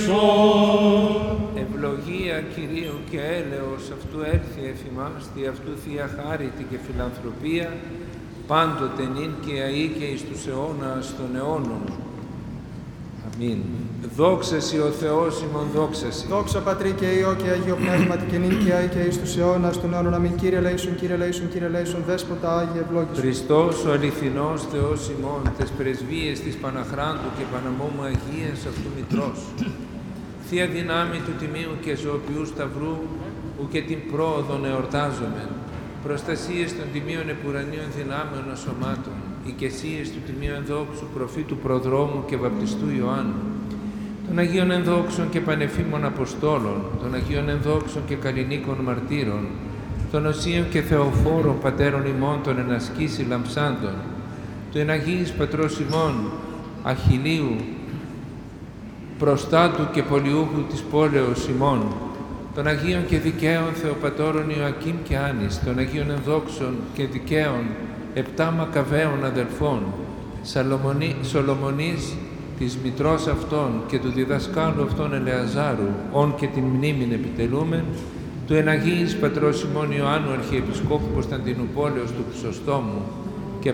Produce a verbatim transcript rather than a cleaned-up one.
Ευλογία Κυρίου και έλεος αυτού έρθει εφ' ημάς, δι' αυτού Θεία χάριτη και φιλανθρωπία, πάντοτε νυν και αεί και εις τους αιώνας των αιώνων. Αμήν. Δόξα Συ ο Θεός ημών, δόξα Συ. Δόξα Πατρί και Υιό και Αγίο Πνεύματι και νυν και αεί και εις τους αιώνας των αιώνων. Αμήν. Κύριε ελέησον, Κύριε ελέησον, Κύριε ελέησον, Δέσποτα Άγιε ευλόγησον. Χριστός ο αληθινός Θεός ημών, τες πρεσβείες της Παναχράντου και Παναμόμου Αγίας αυτού Μητρός, Θεία δυνάμει του Τιμίου και Ζωοποιού Σταυρού, ου και την πρόοδον εορτάζομεν, προστασίες των Τιμίων Επουρανίων δυνάμεων ασωμάτων, οικεσίες του Τιμίου Ενδόξου Προφήτου Προδρόμου και Βαπτιστού Ιωάννου, των Αγίων Ενδόξων και Πανεφήμων Αποστόλων, των Αγίων Ενδόξων και Καλλινίκων Μαρτύρων, των Οσίων και Θεοφόρων Πατέρων ημών των ενασκήσει λαμψάντων, του Εναγίης Πατρός ημών Αχιλίου, προστάτου και πολιούχου της πόλεως ημών, των Αγίων και Δικαίων Θεοπατώρων Ιωακήμ και Άνης, των Αγίων Ενδόξων και Δικαίων επτά Μακαβαίων αδελφών, Σαλομονή, Σολομονής, της μητρός αυτών και του διδασκάλου αυτών Ελεαζάρου, όν και την μνήμην επιτελούμεν, του Εναγίης Πατρός ημών Ιωάννου Αρχιεπισκόπου Κωνσταντινουπόλεως του Χρυσοστόμου,